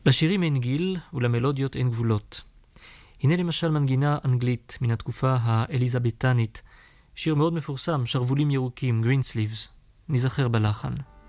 לשירים אין גיל ולמלודיות אין גבולות. הנה למשל מנגינה אנגלית מן התקופה האליזבתנית, שיר מאוד מפורסם, שרבולים ירוקים, Green Sleeves, נזכר בלחן.